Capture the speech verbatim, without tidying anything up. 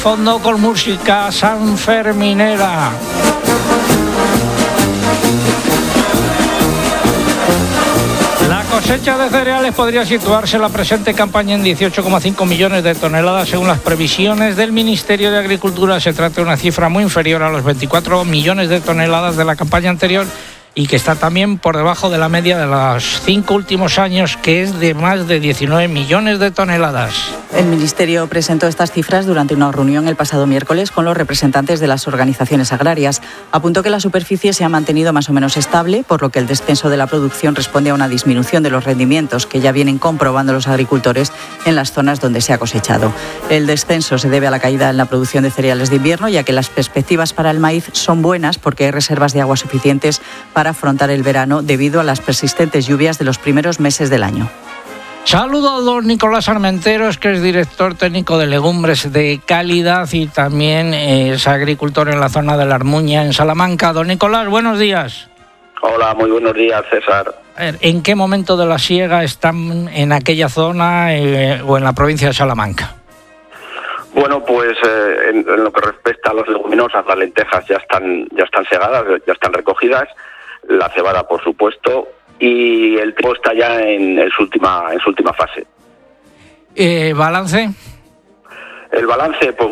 Fondo con música sanferminera. La cosecha de cereales podría situarse en la presente campaña en dieciocho coma cinco millones de toneladas según las previsiones del Ministerio de Agricultura. Se trata de una cifra muy inferior a los veinticuatro millones de toneladas de la campaña anterior y que está también por debajo de la media de los cinco últimos años, que es de más de diecinueve millones de toneladas. El Ministerio presentó estas cifras durante una reunión el pasado miércoles con los representantes de las organizaciones agrarias. Apuntó que la superficie se ha mantenido más o menos estable, por lo que el descenso de la producción responde a una disminución de los rendimientos que ya vienen comprobando los agricultores en las zonas donde se ha cosechado. El descenso se debe a la caída en la producción de cereales de invierno, ya que las perspectivas para el maíz son buenas porque hay reservas de agua suficientes para afrontar el verano debido a las persistentes lluvias de los primeros meses del año. Saludo a don Nicolás Armenteros, que es director técnico de legumbres de calidad y también es agricultor en la zona de la Armuña, en Salamanca. Don Nicolás, buenos días. Hola, muy buenos días, César. ¿En qué momento de la siega están en aquella zona eh, o en la provincia de Salamanca? Bueno, pues eh, en, en lo que respecta a las leguminosas, las lentejas ya están ya están segadas, ya están recogidas, la cebada, por supuesto, y el trigo está ya en, en su última en su última fase. Eh, ¿Balance? El balance, pues